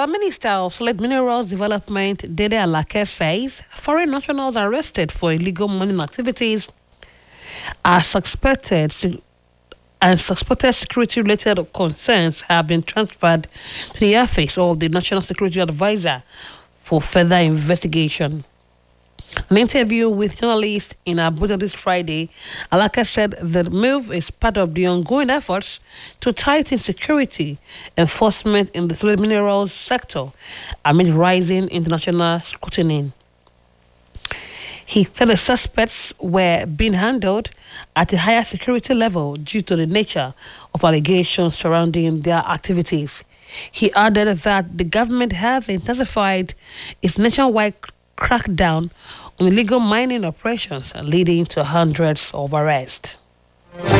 Minister of Solid Minerals Development, Dede Alake, says foreign nationals arrested for illegal mining activities are suspected security-related concerns have been transferred to the office of the National Security Advisor for further investigation. An interview with journalists in Abuja this Friday, Alaka said the move is part of the ongoing efforts to tighten security enforcement in the solid minerals sector amid rising international scrutiny. He said the suspects were being handled at a higher security level due to the nature of allegations surrounding their activities. He added that the government has intensified its nationwide crackdown on illegal mining operations, leading to hundreds of arrests.